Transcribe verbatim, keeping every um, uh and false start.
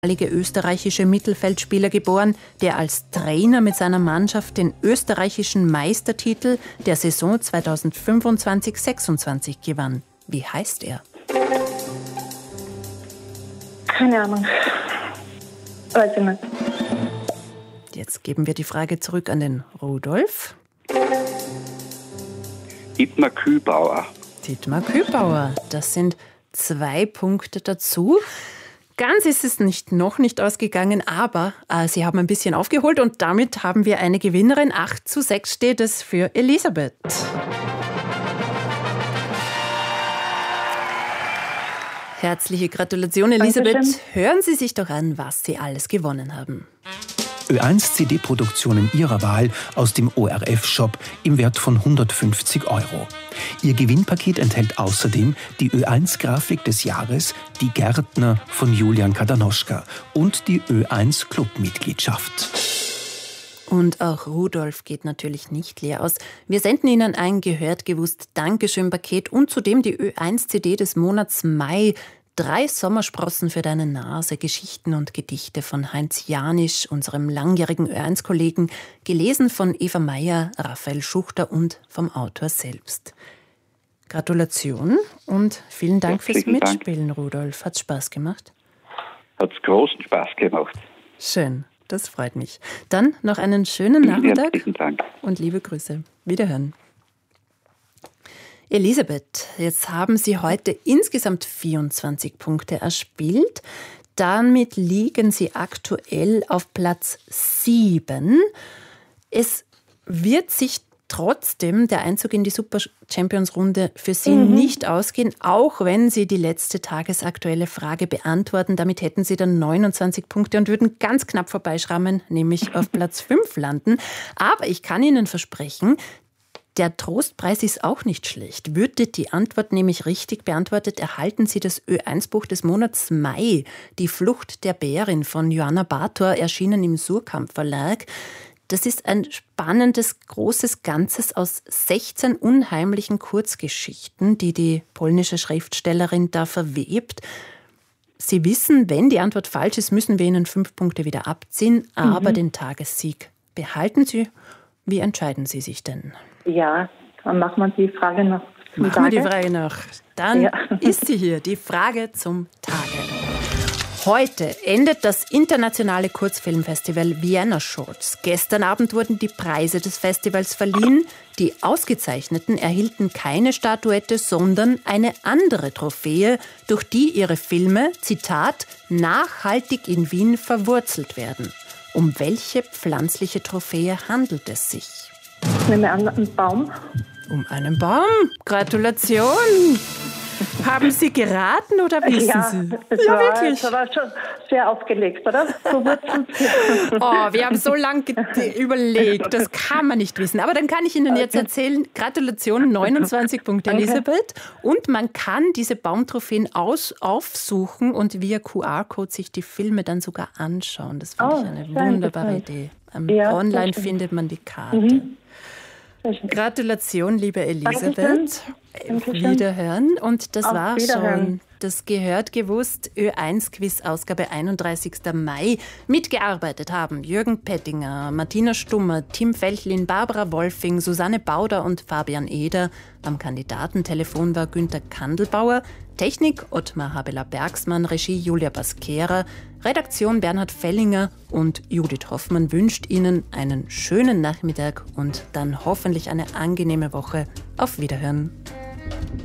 ehemalige österreichische Mittelfeldspieler geboren, der als Trainer mit seiner Mannschaft den österreichischen Meistertitel der Saison zweitausendfünfundzwanzig sechsundzwanzig gewann. Wie heißt er? Keine Ahnung. Weiß ich nicht. Jetzt geben wir die Frage zurück an den Rudolf. Dietmar Kühlbauer. Dietmar Kühlbauer. Das sind zwei Punkte dazu. Ganz ist es nicht, noch nicht ausgegangen, aber äh, Sie haben ein bisschen aufgeholt und damit haben wir eine Gewinnerin. acht zu sechs steht es für Elisabeth. Herzliche Gratulation, Elisabeth. Dankeschön. Hören Sie sich doch an, was Sie alles gewonnen haben. Ö eins C D-Produktionen Ihrer Wahl aus dem O R F-Shop im Wert von hundertfünfzig Euro. Ihr Gewinnpaket enthält außerdem die Ö eins Grafik des Jahres, die Gärtner von Julian Kadanoschka und die Ö eins Clubmitgliedschaft. Und auch Rudolf geht natürlich nicht leer aus. Wir senden Ihnen ein gehört gewusst Dankeschön-Paket und zudem die Ö eins C D des Monats Mai. Drei Sommersprossen für deine Nase, Geschichten und Gedichte von Heinz Janisch, unserem langjährigen Ö eins Kollegen, gelesen von Eva Meyer, Raphael Schuchter und vom Autor selbst. Gratulation und vielen Dank fürs Herzlichen Dank. Mitspielen, Rudolf. Hat's Spaß gemacht? Hat's großen Spaß gemacht. Schön. Das freut mich. Dann noch einen schönen Vielen Nachmittag herzlichen Dank. und liebe Grüße. Wiederhören. Elisabeth, jetzt haben Sie heute insgesamt vierundzwanzig Punkte erspielt. Damit liegen Sie aktuell auf Platz sieben. Es wird sich trotzdem der Einzug in die Super Champions Runde für Sie mhm. nicht ausgehen, auch wenn Sie die letzte tagesaktuelle Frage beantworten. Damit hätten Sie dann neunundzwanzig Punkte und würden ganz knapp vorbeischrammen, nämlich auf Platz fünf landen. Aber ich kann Ihnen versprechen, der Trostpreis ist auch nicht schlecht. Würde die Antwort nämlich richtig beantwortet, erhalten Sie das Ö eins Buch des Monats Mai, Die Flucht der Bärin von Joanna Bator, erschienen im Surkamp Verlag. Das ist ein spannendes, großes Ganzes aus sechzehn unheimlichen Kurzgeschichten, die die polnische Schriftstellerin da verwebt. Sie wissen, wenn die Antwort falsch ist, müssen wir Ihnen fünf Punkte wieder abziehen, aber mhm. den Tagessieg behalten Sie. Wie entscheiden Sie sich denn? Ja, dann machen wir die Frage noch zum Machen Tage. wir die Frage noch. Dann Ja. ist sie hier, die Frage zum Tage. Heute endet das internationale Kurzfilmfestival Vienna Shorts. Gestern Abend wurden die Preise des Festivals verliehen. Die Ausgezeichneten erhielten keine Statuette, sondern eine andere Trophäe, durch die ihre Filme, Zitat, nachhaltig in Wien verwurzelt werden. Um welche pflanzliche Trophäe handelt es sich? Ich nehme an, einen Baum. Um einen Baum. Gratulation. Haben Sie geraten oder wissen ja, Sie? Das Ja, war, wirklich. Das war schon sehr aufgelegt, oder? Verwurzelt. Oh, wir haben so lange ge- überlegt. Das kann man nicht wissen. Aber dann kann ich Ihnen jetzt erzählen, Gratulation, neunundzwanzig Punkte, Elisabeth. Und man kann diese Baumtrophäen aus, aufsuchen und via Q R-Code sich die Filme dann sogar anschauen. Das finde Oh, ich eine sehr wunderbare interessant. Idee. Ähm, Ja, online sehr schön. findet man die Karte. Mhm. Sehr schön. Gratulation, liebe Elisabeth. Dankeschön. Dankeschön. Wiederhören. Und das Auf war Wiederhören. schon das gehört gewusst Ö eins Quiz Ausgabe einunddreißigsten Mai. Mitgearbeitet haben Jürgen Pettinger, Martina Stummer, Tim Felchlin, Barbara Wolfing, Susanne Bauder und Fabian Eder. Am Kandidatentelefon war Günther Kandelbauer. Technik Ottmar Habeler-Bergsmann, Regie Julia Baskera, Redaktion Bernhard Fellinger und Judith Hoffmann wünscht Ihnen einen schönen Nachmittag und dann hoffentlich eine angenehme Woche. Auf Wiederhören.